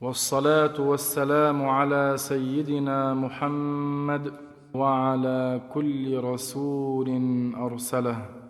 والصلاة والسلام على سيدنا محمد وعلى كل رسول أرسله